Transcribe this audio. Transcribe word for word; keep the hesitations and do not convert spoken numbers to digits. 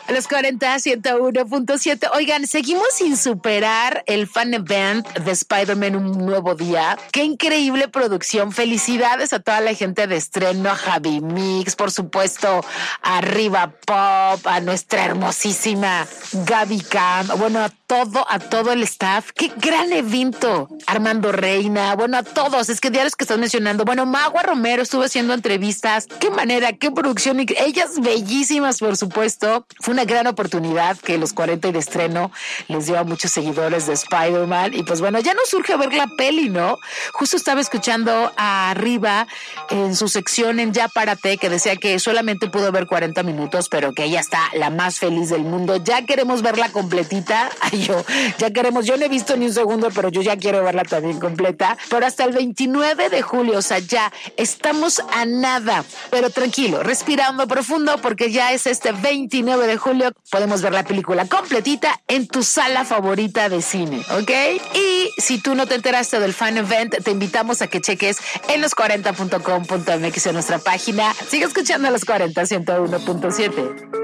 Los cuarenta, ciento uno punto siete. Oigan, seguimos sin superar el fan event de Spider-Man Un Nuevo Día. Qué increíble producción. Felicidades a toda la gente de estreno, a Javi Mix, por supuesto, a Arriba Pop, a nuestra hermosísima Gaby Cam, bueno, a todo, a todo el staff. Qué gran evento. Armando Reina, bueno, a todos. Es que diarios que estás mencionando. Bueno, Magua Romero estuvo haciendo entrevistas. Qué manera, qué producción. Ellas bellísimas, por supuesto. Fue una gran oportunidad que los cuarenta y de estreno les dio a muchos seguidores de Spider-Man. Y pues bueno, ya nos surge ver la peli, ¿no? Justo estaba escuchando a Arriba en su sección en Ya Párate, que decía que solamente pudo ver cuarenta minutos, pero que ella está la más feliz del mundo. Ya queremos verla completita. Ay, yo, ya queremos, yo no he visto ni un segundo, pero yo ya quiero verla también completa. Pero hasta el veintinueve de julio, o sea, ya estamos a nada. Pero tranquilo, respirando profundo, porque ya es este veintinueve de julio. Podemos ver la película completita en tu sala favorita de cine, ¿ok? Y si tú no te enteraste del fan event, te invitamos a que cheques en los cuarenta punto com punto m x en nuestra página. Sigue escuchando a Los cuarenta, ciento uno punto siete.